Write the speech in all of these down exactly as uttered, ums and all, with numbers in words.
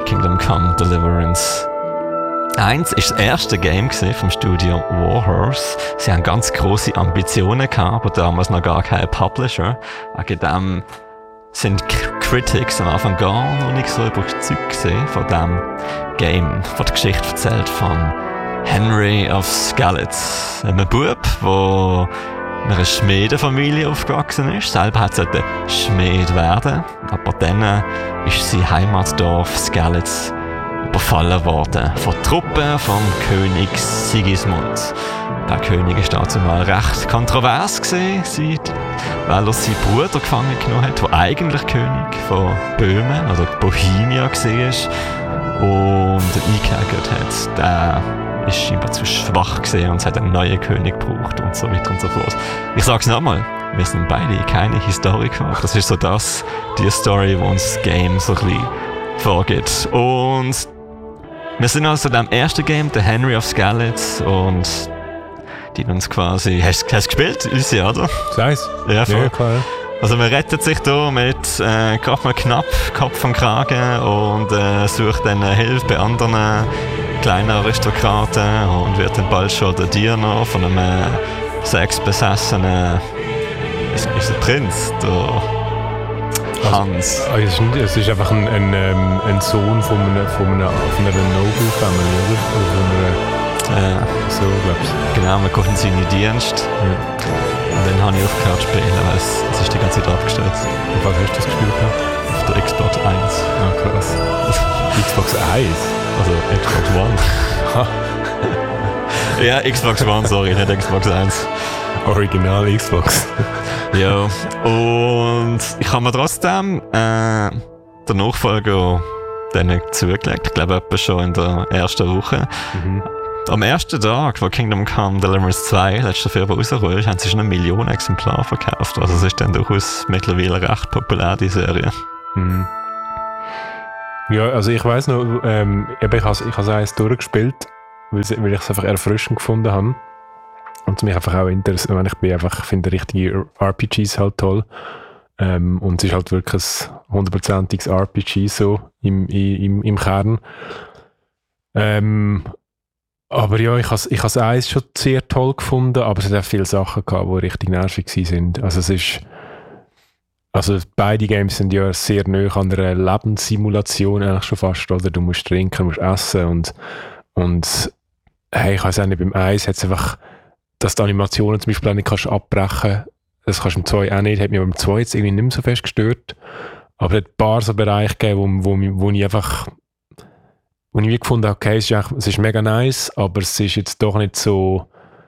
Kingdom Come Deliverance. Eins war das erste Game vom Studio Warhorse. Sie haben ganz grosse Ambitionen gehabt, aber damals noch gar keinen Publisher. Wegen dem sind Critics am Anfang gar noch nicht so überzeugt von diesem Game. Von der Geschichte erzählt von Henry of Skalitz, einem Bub, der in einer Schmiedenfamilie aufgewachsen ist. Selber hat er Schmied werden, aber dann ist sein Heimatdorf Skalitz überfallen worden von Truppen vom König Sigismund. Der König war dazu mal recht kontrovers gewesen, weil er seinen Bruder gefangen genommen hat, der eigentlich König von Böhmen, also Bohemia war, und eingeärgert hat. Der ist scheinbar zu schwach gewesen und es hat einen neuen König gebraucht und so weiter und so fort. Ich sag's nochmal, wir sind beide keine Historiker. Das ist so das, die Story, die uns das Game so ein bisschen vorgibt. Und wir sind also in dem ersten Game, der Henry of Skalitz, und die uns quasi... Hast du gespielt? Uzi, oder? Sei's? Ja, voll. Ja, klar. Also man rettet sich hier mit äh, gerade mal knapp Kopf und Kragen und äh, sucht dann Hilfe bei anderen kleinen Aristokraten und wird dann bald schon der Diener von einem äh, sexbesessenen ist, ist der Prinz, der Hans. Also, es, ist nicht, es ist einfach ein, ein, ein Sohn von einer, von einer, von einer Noble Family, oder? Oder von einer, äh, so, glaub ich. Genau, man kommt in seinen Dienst. Ja. Und dann habe ich aufgehört zu spielen, weil es, es ist die ganze Zeit abgestürzt. Und was hast du das gespielt? Auf der Xbox eins. Ah, krass. Xbox eins? Also Xbox One. Ja, Xbox One, sorry, nicht Xbox eins. Original Xbox. Ja, und ich habe mir trotzdem äh, den Nachfolger dann zugelegt. Ich glaube, etwa schon in der ersten Woche. Mhm. Am ersten Tag, wo Kingdom Come Deliverance zwei letztes Februar rausgekommen ist, haben sie schon eine Million Exemplare verkauft. Also es ist dann durchaus mittlerweile recht populär, die Serie. Mhm. Ja, also ich weiss noch, ähm, ich habe es eins durchgespielt, weil, weil ich es einfach erfrischend gefunden habe. Und mich einfach auch interessiert, ich bin einfach, ich finde richtige R P Gs halt toll. Ähm, und es ist halt wirklich ein hundertprozentiges R P G so im, im, im Kern. Ähm, aber ja, ich habe ich es eins schon sehr toll gefunden, aber es hat auch viele Sachen gehabt, die richtig nervig waren. Also es ist, also beide Games sind ja sehr nah an einer Lebenssimulation eigentlich schon fast, oder? Du musst trinken, musst essen und, und hey, ich weiß auch nicht, beim eins hat es einfach, dass die Animationen zum Beispiel auch nicht kannst abbrechen. Das kannst du im zwei auch nicht. Hat mich beim zwei jetzt irgendwie nicht mehr so fest gestört. Aber es hat ein paar so Bereiche gegeben, wo, wo, wo ich einfach wo ich mir gefunden habe, okay, es ist, echt, es ist mega nice, aber es ist jetzt doch nicht so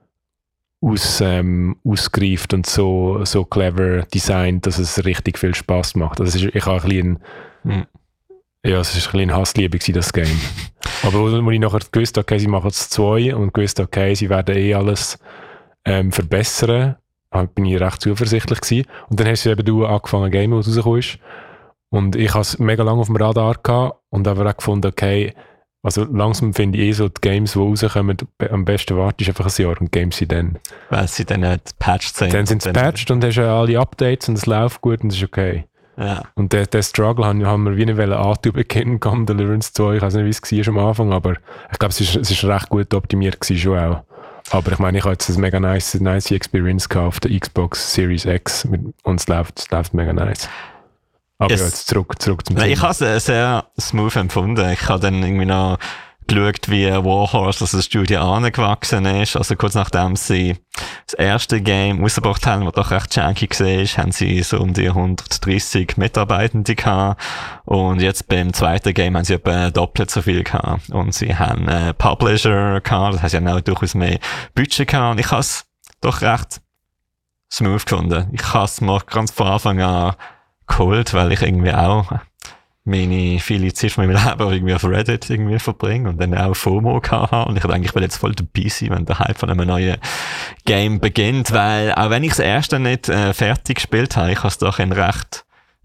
aus, ähm, ausgereift und so, so clever designt, dass es richtig viel Spass macht. Also es ist, ich habe ein bisschen ein, ja, es ist ein bisschen Hassliebe gewesen, das Game. Aber wo, wo ich nachher gewusst habe, okay, sie machen es zwei und gewusst, okay, sie werden eh alles ähm, verbessern, bin ich recht zuversichtlich gewesen. Und dann hast du eben du angefangen, ein Game, das rausgekommen ist. Und ich hatte es mega lange auf dem Radar gehabt und habe auch gefunden, okay, also langsam finde ich eh so, die Games, die rauskommen, am besten wartest einfach ein Jahr und Games sie dann. Weil sie dann nicht patched sind. Dann sind sie patched und hast ja alle Updates und es läuft gut und es ist okay. Ja. Und den, den Struggle haben, haben wir wie nicht antun bei Kingdom Come Deliverance zwei. Ich weiß nicht, wie es war am Anfang, aber ich glaube, es ist, es ist recht gut optimiert gewesen, schon auch. Aber ich meine, ich habe jetzt eine mega nice, nice Experience gehabt auf der Xbox Series X mit, und es läuft, es läuft mega nice. Aber es, ja, jetzt zurück, zurück zum Thema. Thema. Ich habe es sehr smooth empfunden. Ich habe dann irgendwie noch geschaut, wie Warhorse, also das Studio, angewachsen ist. Also kurz nachdem sie das erste Game rausgebracht haben, das doch recht janky war, haben sie so um die hundertdreissig Mitarbeitende gehabt. Und jetzt beim zweiten Game haben sie etwa doppelt so viel gehabt. Und sie haben einen Publisher gehabt, das heisst ja auch durchaus mehr Budget gehabt. Und ich habe es doch recht smooth gefunden. Ich habe es mir ganz von Anfang an geholt, weil ich irgendwie auch meine viele Zeit von meinem Leben irgendwie auf Reddit irgendwie verbringe und dann auch FOMO hatte. Und ich denke, ich will jetzt voll dabei sein, wenn der Hype von einem neuen Game beginnt, weil auch wenn ich das erste nicht äh, fertig gespielt habe, ich habe es doch in recht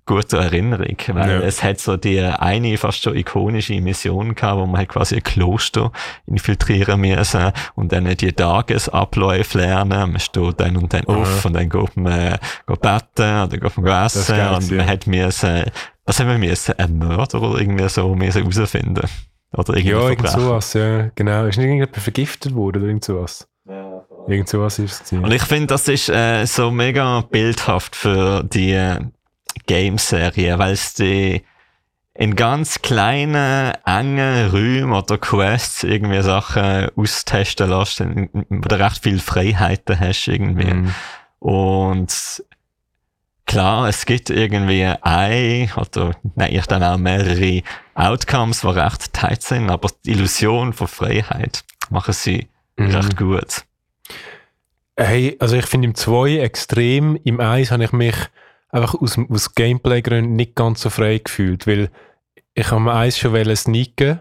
gute Erinnerung, weil ja. es hat so die eine fast schon ikonische Mission gehabt, wo man halt quasi ein Kloster infiltrieren müssen und dann die Tagesabläufe lernen. Man steht dann und dann auf ja. und dann geht man äh, geht beten oder geht man essen und man ja. hat müssen, was haben wir müssen, ein Mörder oder irgendwie so müssen herausfinden. Oder ja, irgend sowas, ja, genau. Ist nicht irgendjemand vergiftet worden oder irgend sowas? Ja. Irgend sowas ist es. Und ich finde, das ist äh, so mega bildhaft für die äh, Game-Serie, weil es die in ganz kleinen, engen Räumen oder Quests irgendwie Sachen austesten lässt, wo du recht viel Freiheiten hast irgendwie. Mm. Und klar, es gibt irgendwie ein, oder nein, ich dann auch mehrere Outcomes, die recht tight sind, aber die Illusion von Freiheit machen sie mm. recht gut. Hey, also ich finde im zwei extrem, im eins habe ich mich einfach aus, aus Gameplay-Gründen nicht ganz so frei gefühlt, weil ich am eins schon wollte sneaken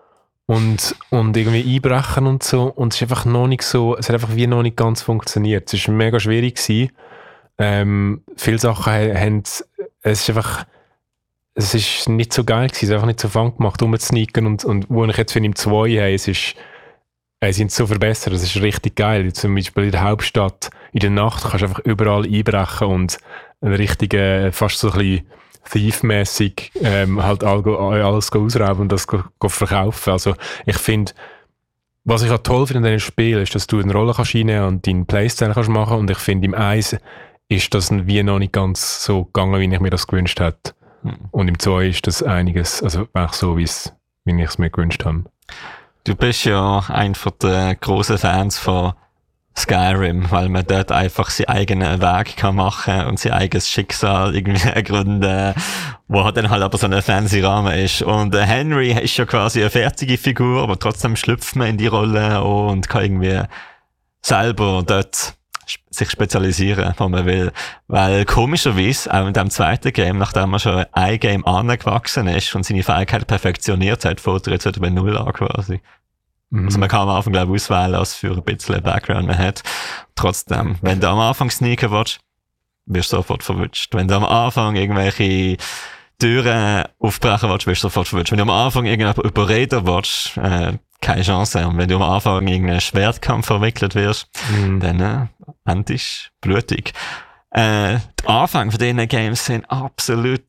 und, und irgendwie einbrechen und so und es ist einfach noch nicht so, es hat einfach wie noch nicht ganz funktioniert. Es war mega schwierig gewesen. Ähm, viele Sachen haben, es ist einfach, es ist nicht so geil gewesen, es ist einfach nicht so fun gemacht, um zu sneaken und, und wo ich jetzt finde im zwei habe, es ist, sie sind so verbessert, das ist richtig geil. Zum Beispiel in der Hauptstadt, in der Nacht kannst du einfach überall einbrechen und einen richtigen, fast so ein bisschen Thief-mässig ähm, halt all, alles ausrauben und das go, go verkaufen. Also ich finde, was ich auch toll finde in diesen Spielen, ist, dass du eine Rolle kannst reinnehmen und deinen Playstyle kannst machen und ich finde, im eins ist das wie noch nicht ganz so gegangen, wie ich mir das gewünscht hätte. Hm. Und im zwei ist das einiges, also auch so, wie ich es mir gewünscht habe. Du bist ja einer der grossen Fans von Skyrim, weil man dort einfach seinen eigenen Weg kann machen und sein eigenes Schicksal irgendwie gründen, wo dann halt aber so ein fancy Rahmen ist. Und äh, Henry ist ja quasi eine fertige Figur, aber trotzdem schlüpft man in die Rolle und kann irgendwie selber dort sich spezialisieren, wo man will. Weil komischerweise, auch in dem zweiten Game, nachdem man schon ein Game angewachsen ist und seine Fähigkeit perfektioniert hat, fängt er jetzt wieder bei Null an quasi. Mhm. Also man kann am Anfang, glaube ich, auswählen, was für ein bisschen Background man hat. Trotzdem, wenn du am Anfang sneaken willst, wirst du sofort verwünscht. Wenn du am Anfang irgendwelche Türen aufbrechen willst, wirst du sofort verwünscht. Wenn du am Anfang irgendjemand überreden willst, äh, keine Chance. Und wenn du am Anfang in irgendeinen Schwertkampf verwickelt wirst, mhm. dann äh, endlich blutig. Äh, die Anfänge von diesen Games sind absolut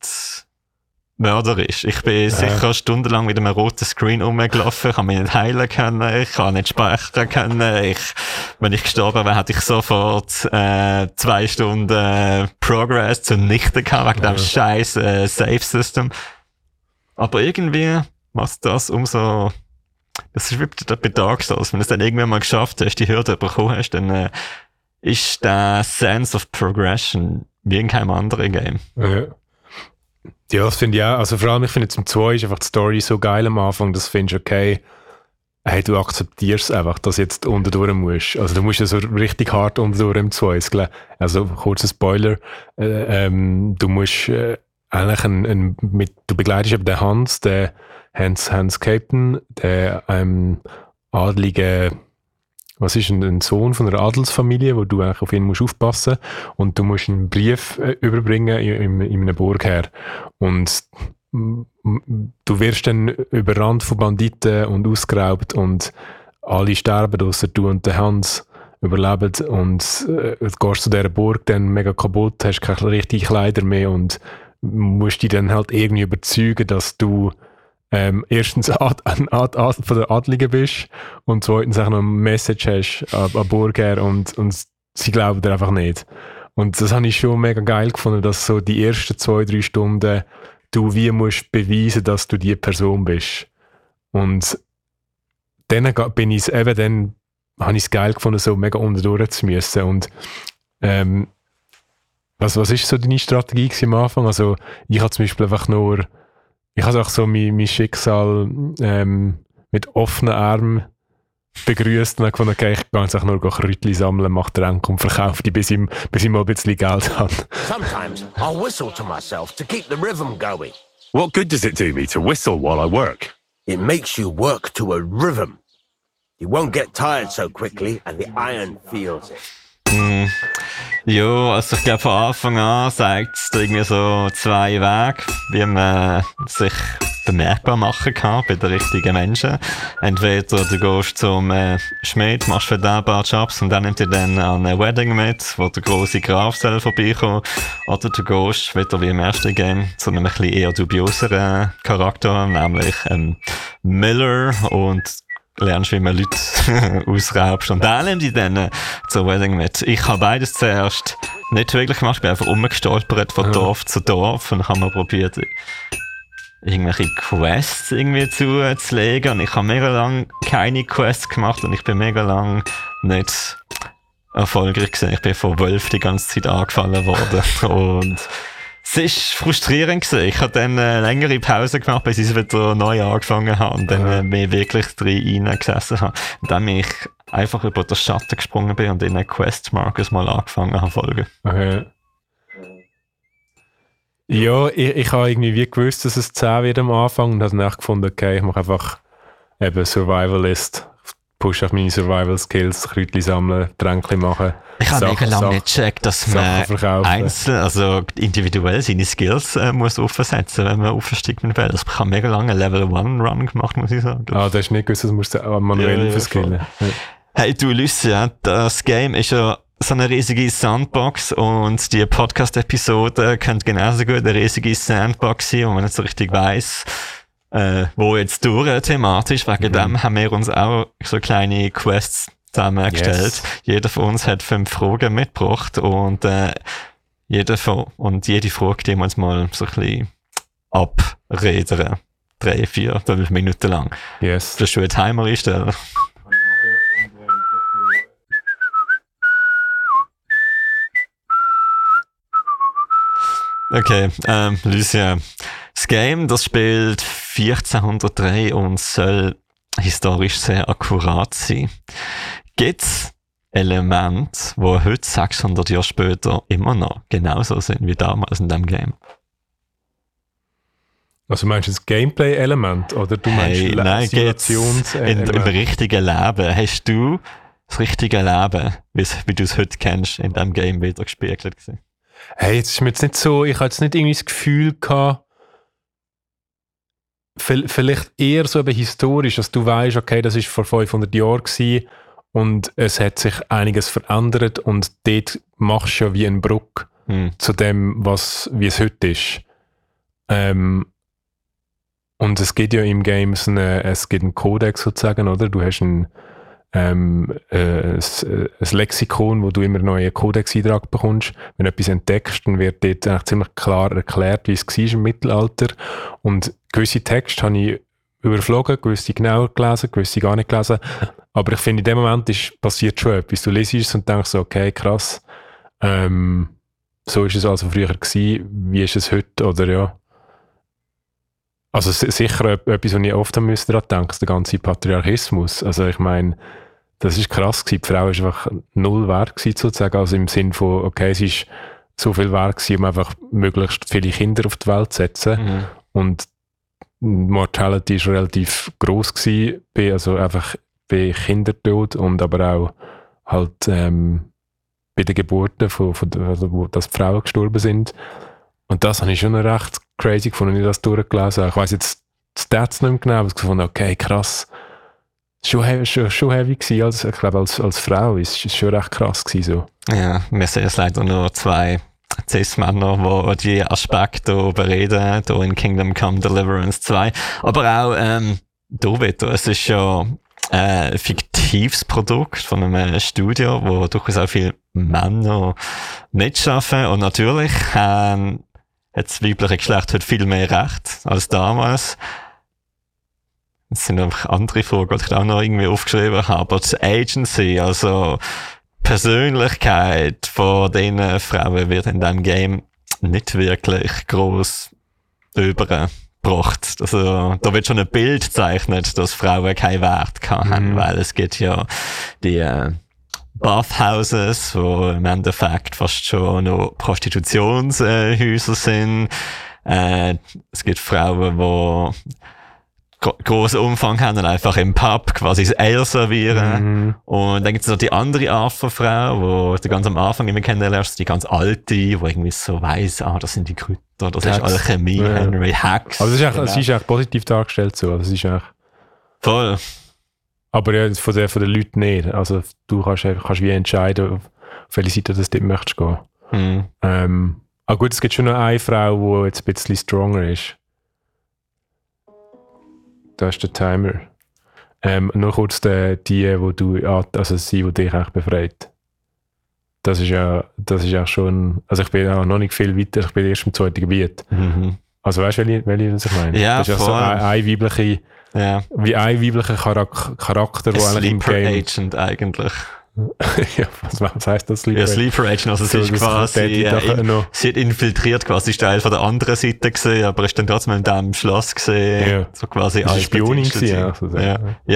mörderisch. Ich bin ja. sicher stundenlang mit einem roten Screen rumgelaufen, ich kann mich nicht heilen können, ich kann nicht speichern können. Ich, wenn ich gestorben wäre, hätte ich sofort äh, zwei Stunden äh, Progress zunichte gehabt, wegen ja. dem scheiß äh, Save-System. Aber irgendwie macht das umso... Das ist wie bei Dark Souls. Wenn du es dann irgendwann mal geschafft hast, die Hürde bekommen hast, dann äh, ist der Sense of Progression wie in keinem anderen Game. Ja. Ja, das finde ich auch. Also vor allem, ich finde zum zwei ist einfach die Story so geil am Anfang, dass du findest, okay, hey, du akzeptierst einfach, dass du jetzt unten durch musst. Also du musst ja so richtig hart unten durch im zwei. Also kurzer Spoiler, äh, ähm, du musst äh, eigentlich ein, ein, mit, du begleitest eben den Hans, den Hans, Hans Captain, der ähm, adlige, was ist ein, ein Sohn von einer Adelsfamilie, wo du eigentlich auf ihn musst aufpassen und du musst einen Brief äh, überbringen in, in, in einer Burgherr. Und m, m, du wirst dann überrannt von Banditen und ausgeraubt und alle sterben, ausser du und der Hans überleben und äh, du gehst zu dieser Burg dann mega kaputt, hast keine richtigen Kleider mehr und musst dich dann halt irgendwie überzeugen, dass du Ähm, erstens Ad, Ad, Ad, Ad, von der Adligen bist und zweitens auch noch eine Message hast an, an Burger und, und sie glauben dir einfach nicht. Und das habe ich schon mega geil gefunden, dass so die ersten zwei, drei Stunden du wie musst beweisen, dass du die Person bist. Und dann bin ich eben, dann habe ich es geil gefunden, so mega unten durch zu müssen. Und ähm, was, was ist so deine Strategie am Anfang? Also ich habe zum Beispiel einfach nur Ich habe auch so mein, mein Schicksal ähm, mit offenen Armen begrüßt und habe gefunden, okay, ich gehe jetzt auch nur Kräutchen sammeln, mache Tränke und verkaufe die, bis ich, bis ich mal ein bisschen Geld habe. Sometimes I'll whistle to myself to keep the rhythm going. What good does it do me to whistle while I work? It makes you work to a rhythm. You won't get tired so quickly and the iron feels it. Mm. Ja, also ich glaube von Anfang an sagt es irgendwie so zwei Wege, wie man sich bemerkbar machen kann bei den richtigen Menschen. Entweder du gehst zum äh, Schmied, machst für den ein paar Jobs und dann nimmt dir dann an ein Wedding mit, wo der grosse Graf soll vorbeikommen. Oder du gehst, wieder wie im ersten Game, zu einem ein bisschen eher dubioseren Charakter, nämlich ähm, Miller, und lernst, wie man Leute ausraubst. Und dann nimm die dann äh, zur Wedding mit. Ich habe beides zuerst nicht wirklich gemacht. Ich bin einfach rumgestolpert von ja. Dorf zu Dorf und habe mal probiert, irgendwelche Quests irgendwie zuzulegen. Und ich habe mega lang keine Quests gemacht und ich bin mega lang nicht erfolgreich gewesen. Ich bin von Wolf die ganze Zeit angefallen worden. Und es ist frustrierend gewesen. Ich habe dann eine längere Pause gemacht, bis ich wieder neu angefangen habe und dann äh, mir wirklich drin reingesessen habe. Und dann bin ich einfach über den Schatten gesprungen bin und in einen Quest-Markers mal angefangen habe zu folgen. Okay. Ja, ich, ich habe irgendwie wie gewusst, dass es zehn wird am Anfang und habe dann echt gefunden, okay, ich mache einfach eben Survivalist. Push auf meine Survival-Skills, Kräutchen sammeln, Tränkchen machen. Ich habe mega lange nicht gecheckt, dass man einzeln, also individuell seine Skills äh, muss aufsetzen, wenn man aufsteigt mit Welt. Also ich habe mega lange Level one Run gemacht, muss ich sagen. Ah, das ist nicht gewusst, das musst du manuell ja, ja, verskillen. Ja. Hey du Lucia, das Game ist ja so eine riesige Sandbox und die Podcast-Episode könnte genauso gut eine riesige Sandbox sein, wo man nicht so richtig weiss, Äh, wo jetzt durch thematisch, wegen mhm. dem haben wir uns auch so kleine Quests zusammengestellt. Yes. Jeder von uns hat fünf Fragen mitgebracht und, äh, jeder von, und jede Frage, die wir uns mal so ein bisschen abreden. Drei, vier, fünf Minuten lang. Yes. Willst du einen Timer einstellen? Okay, ähm, Lucia. Das Game, das spielt vierzehnhundertdrei und soll historisch sehr akkurat sein. Gibt es Elemente, die heute sechshundert Jahre später immer noch genauso sind wie damals in dem Game? Also meinst du das Gameplay-Element oder du meinst hey, das Simulations-Element? Im richtigen Leben. Hast du das richtige Leben, wie du es heute kennst, in dem Game wieder gespiegelt gewesen? Hey, jetzt ist mir jetzt nicht so, ich hatte jetzt nicht irgendwie das Gefühl gehabt, vielleicht eher so eben historisch, dass du weißt, okay, das ist vor fünfhundert Jahren gewesen und es hat sich einiges verändert und dort machst du ja wie eine Brücke hm. zu dem, was, wie es heute ist. Ähm, und es gibt ja im Game so eine, es gibt einen Kodex sozusagen, oder? Du hast ein, ähm, äh, ein, ein Lexikon, wo du immer neue Codex-Eintrag bekommst. Wenn du etwas entdeckst, dann wird dort eigentlich ziemlich klar erklärt, wie es war im Mittelalter. Und gewisse Texte habe ich überflogen, gewisse genauer gelesen, gewisse gar nicht gelesen. Aber ich finde, in dem Moment ist, passiert schon etwas. Du liest es und denkst so, okay, krass, ähm, so ist es also früher gewesen, wie ist es heute, oder ja. Also sicher etwas, was ich oft daran denke, der ganze Patriarchismus. Also ich meine, das ist krass gewesen. Die Frau war einfach null wert gewesen, sozusagen. Also im Sinn von, okay, es ist so viel wert gewesen, um einfach möglichst viele Kinder auf die Welt zu setzen. Mhm. Und die Mortality war relativ gross gewesen, bei, also einfach bei Kindertod und aber auch halt ähm, bei den Geburten, von, von, also wo dass die Frauen gestorben sind. Und das habe ich schon recht crazy gefunden, als ich das durchgelesen habe. Ich weiss jetzt die Stats nicht mehr genau, aber ich gefunden, okay, krass. Schon heavy, schon, schon heavy gewesen, als, ich glaube, als, als Frau ist es schon recht krass gewesen, so. Ja, wir sehen es leider nur zwei Cis-Männer, die die Aspekte bereden, hier in Kingdom Come Deliverance zwei. Aber auch, ähm, da wieder, es ist ja ein fiktives Produkt von einem Studio, wo durchaus auch viele Männer mitschaffen. Und natürlich, ähm, hat das weibliche Geschlecht heute viel mehr Recht als damals. Es sind einfach andere Fragen, die ich auch noch irgendwie aufgeschrieben habe. Aber die Agency, also Persönlichkeit von diesen Frauen wird in diesem Game nicht wirklich gross übergebracht. Also, da wird schon ein Bild gezeichnet, dass Frauen keinen Wert haben, mhm. weil es gibt ja die äh, Bathhouses, wo im Endeffekt fast schon noch Prostitutionshäuser sind. Äh, es gibt Frauen, die gro- grossen Umfang haben und einfach im Pub quasi das Ale servieren. Mhm. Und dann gibt es noch die andere Art von Frau, die du ganz am Anfang immer kennenlernst, die ganz alte, die irgendwie so weiss, ah, das sind die Kräuter, das ist Hacks. Alchemie, Ja. Henry Hacks. Aber das ist, echt, Genau. das ist echt positiv dargestellt so. Das ist echt, Voll. aber ja, von den, von den Leuten nicht. Also du kannst, einfach- kannst wie entscheiden, auf welche Seite du dort möchtest gehen. Hm. Ähm, aber gut, es gibt schon noch eine Frau, die jetzt ein bisschen stronger ist. Da ist der Timer. Ähm, nur kurz die, die, wo du, also sie, die dich eigentlich befreit. Das ist ja, das ist ja schon, also ich bin ja noch nicht viel weiter, ich bin erst im zweiten Gebiet. Mhm. Also weißt du, welche, welche was ich meine? Ja, das ist ja so voll. eine, eine weibliche, Ja. wie ein weiblicher Charak- Charakter, Ein der eigentlich im Sleeper Game... Agent eigentlich. ja, was, was heisst das, Sleeper Ja, Sleeper Agent, also So, sie ist das quasi, könnte ich äh, doch in, noch- sie hat infiltriert, quasi ist Teil von der anderen Seite gesehen, aber ist dann trotzdem in diesem Schloss gesehen, Ja. so quasi Ist eine als Spionin Bedienstete. gewesen, also, ja. ja. Ja.